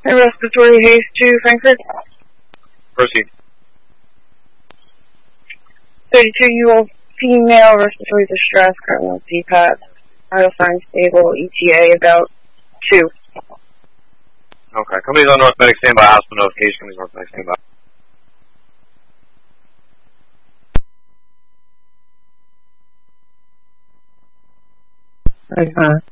And respiratory haste to Frankfurt. Proceed. 32-year-old female, respiratory distress, currently on CPAP. Vital signs stable, ETA about 2. Okay. Companies on North Medic standby. Hospital notification. Companies North Medic standby. Right,